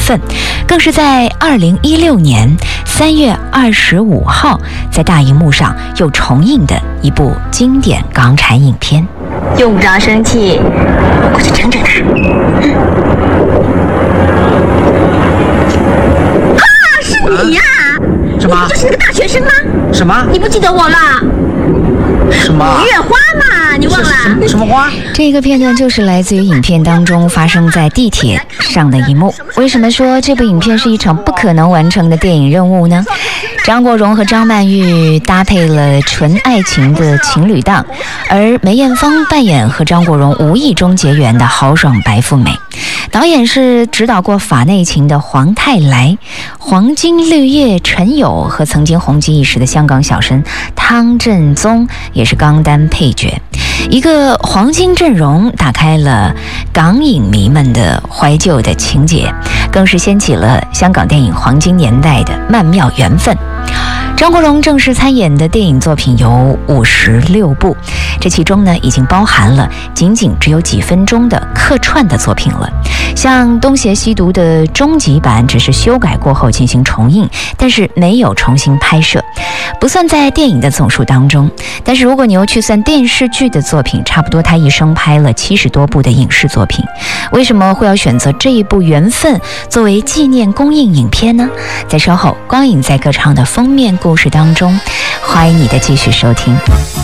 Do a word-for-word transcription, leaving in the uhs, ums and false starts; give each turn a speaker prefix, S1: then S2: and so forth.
S1: 分，更是在二零一六年三月二十五号在大荧幕上又重映的一部经典港产影片。
S2: 用不着生气，我去整整他。啊，是你呀、啊！
S3: 什么？
S2: 你就是那个大学生吗？
S3: 什么？
S2: 你不记得我了？
S3: 什么？
S2: 五月花嘛，你忘了？
S3: 什, 什么花？
S1: 这个片段就是来自于影片当中发生在地铁上的一幕。为什么说这部影片是一场不可能完成的电影任务呢？张国荣和张曼玉搭配了纯爱情的情侣档，而梅艳芳扮演和张国荣无意中结缘的豪爽白富美。导演是指导过《法内情》的黄泰来，黄金绿叶陈友和曾经红极一时的香港小生汤振宗也是钢单配角。一个黄金阵容打开了港影迷们的怀旧的情节，更是掀起了香港电影黄金年代的曼妙缘分。张国荣正式参演的电影作品有五十六部，这其中呢已经包含了仅仅只有几分钟的客串的作品了。像《东邪西毒》的终极版只是修改过后进行重映，但是没有重新拍摄，不算在电影的总数当中。但是如果你又去算电视剧的作品，差不多他一生拍了七十多部的影视作品。为什么会要选择这一部《缘分》作为纪念公映影片呢？在稍后光影在歌唱的封面故事当中，欢迎你的继续收听。